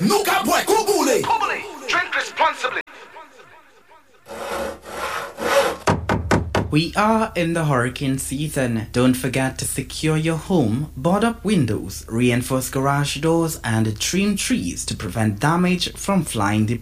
Nuka boy, Kubuli. Drink responsibly. We are in the hurricane season. Don't forget to secure your home, board up windows, reinforce garage doors, and trim trees to prevent damage from flying debris.